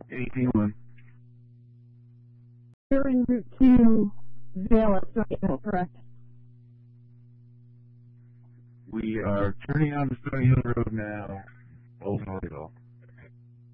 18-1. You're en route to Vale at Stony Hill, correct? We are turning on the Stony Hill Road now. Old Hollyville.